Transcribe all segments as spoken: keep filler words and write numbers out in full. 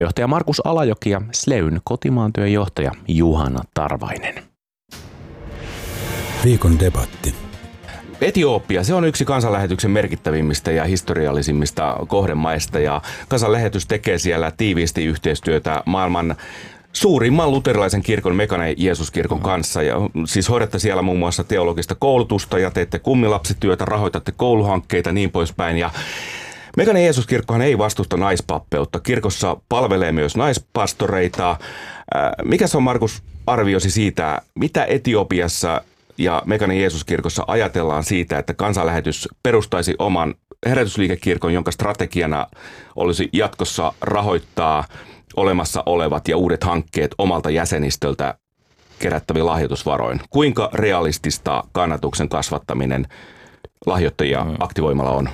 Johtaja Markus Alajoki ja Sleyn kotimaan työjohtaja Juhana Tarvainen. Viikon debatti. Etiopia, se on yksi kansanlähetyksen merkittävimmistä ja historiallisimmista kohdemaista ja kansanlähetys tekee siellä tiiviisti yhteistyötä maailman suurimman luterilaisen kirkon Mekane Jeesuskirkon kanssa. Ja siis hoidatte siellä muun muassa teologista koulutusta ja teette kummilapsityötä, rahoitatte kouluhankkeita niin poispäin. Ja Mekane Jeesuskirkkohan ei vastusta naispappeutta. Kirkossa palvelee myös naispastoreita. Mikä se on, Markus, arviosi siitä, mitä Etiopiassa ja Mekane Jeesuskirkossa ajatellaan siitä, että kansanlähetys perustaisi oman herätysliikekirkon, jonka strategiana olisi jatkossa rahoittaa olemassa olevat ja uudet hankkeet omalta jäsenistöltä kerättäviin lahjoitusvaroin. Kuinka realistista kannatuksen kasvattaminen lahjoittajia aktivoimalla on?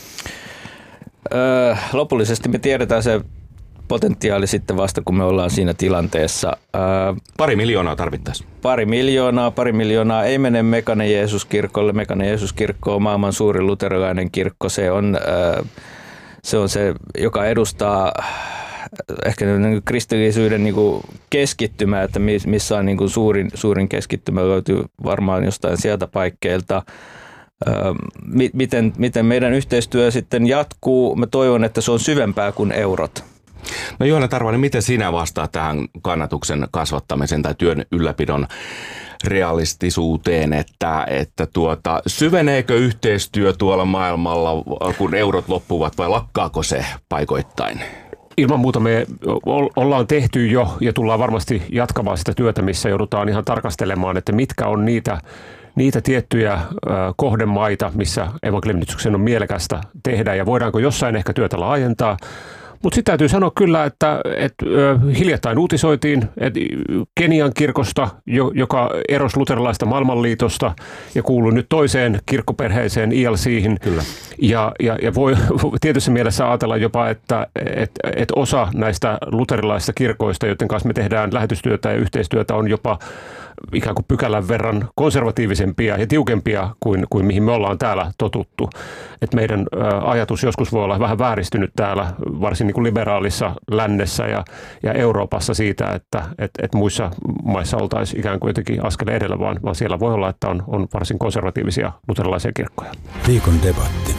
Öö, lopullisesti me tiedetään se potentiaali sitten vasta, kun me ollaan siinä tilanteessa. Öö, pari miljoonaa tarvittaisiin. Pari miljoonaa, pari miljoonaa ei mene Mekane Jeesuskirkolle. Mekane Jeesuskirkko on maailman suurin luterilainen kirkko. Se on, öö, se on se, joka edustaa ehkä kristillisyyden niin kuin keskittymä, että missä on niin kuin suurin, suurin keskittymä, löytyy varmaan jostain sieltä paikkeilta. Miten, miten meidän yhteistyö sitten jatkuu? Mä toivon, että se on syvempää kuin eurot. No Juhana Tarvainen, miten sinä vastaat tähän kannatuksen kasvattamisen tai työn ylläpidon realistisuuteen, että, että tuota, syveneekö yhteistyö tuolla maailmalla, kun eurot loppuvat, vai lakkaako se paikoittain? Ilman muuta me ollaan tehty jo ja tullaan varmasti jatkamaan sitä työtä, missä joudutaan ihan tarkastelemaan, että mitkä on niitä niitä tiettyjä kohdemaita, missä evankeliumityksen on mielekästä tehdä ja voidaanko jossain ehkä työtä laajentaa. Mutta sitten täytyy sanoa kyllä, että, että hiljattain uutisoitiin että Kenian kirkosta, joka erosi luterilaista maailmanliitosta ja kuului nyt toiseen kirkkoperheeseen I L C:hin. Kyllä. Ja, ja, ja voi tietyssä mielessä ajatella jopa, että, että, että osa näistä luterilaisista kirkoista, joiden kanssa me tehdään lähetystyötä ja yhteistyötä, on jopa ikään kuin pykälän verran konservatiivisempia ja tiukempia kuin, kuin mihin me ollaan täällä totuttu. Et meidän ä, ajatus joskus voi olla vähän vääristynyt täällä, varsin niin kuin liberaalissa lännessä ja, ja Euroopassa siitä, että et, et muissa maissa oltaisiin ikään kuin jotenkin askeleen edellä, vaan, vaan siellä voi olla, että on, on varsin konservatiivisia luterilaisia kirkkoja. Viikon debatti.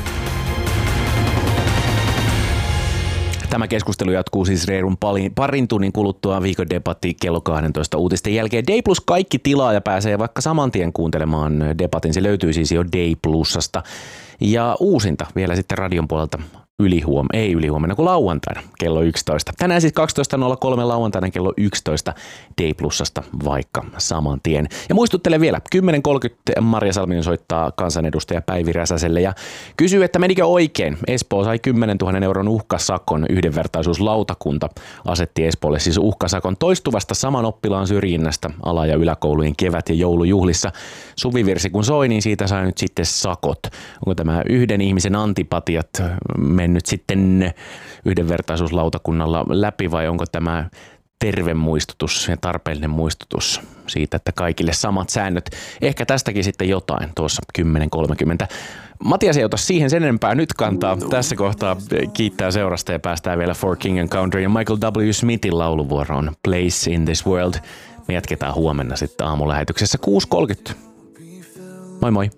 Tämä keskustelu jatkuu siis reilun parin tunnin kuluttua viikon debatti kello kaksitoista uutisten jälkeen. D Plus kaikki tilaaja pääsee vaikka saman tien kuuntelemaan debatin. Se löytyy siis jo D Plusasta. Ja uusinta vielä sitten radion puolelta ylihuom, ei ylihuomenna kuin lauantaina kello yksitoista. Tänään siis kaksitoista nolla kolme lauantaina kello yksitoista D Plusasta vaikka saman tien. Ja muistuttelen vielä, kymmenen kolmekymmentä Marja Salminen soittaa kansanedustaja Päivi Räsäselle ja kysyy, että menikö oikein. Espoo sai kymmenen tuhatta euron uhkasakon. Yhdenvertaisuuslautakunta asetti Espoolle siis uhkasakon toistuvasta saman oppilaan syrjinnästä ala- ja yläkoulujen kevät- ja joulujuhlissa. Suvivirsi kun soi, niin siitä sai nyt sitten sakot. Onko tämä yhden ihmisen antipatiat mennyt sitten yhdenvertaisuuslautakunnalla läpi vai onko tämä terve muistutus ja tarpeellinen muistutus siitä, että kaikille samat säännöt? Ehkä tästäkin sitten jotain tuossa kymmenen kolmekymmentä. Matias ei ota siihen sen enempää nyt kantaa. Tässä kohtaa kiittää seurasta ja päästään vielä For King and Country ja Michael W. Smithin lauluvuoroon Place in this World. Me jatketaan huomenna sitten aamulähetyksessä kuusi kolmekymmentä. Moi moi!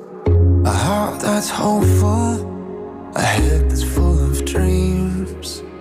A heart that's hopeful, a head that's full of dreams.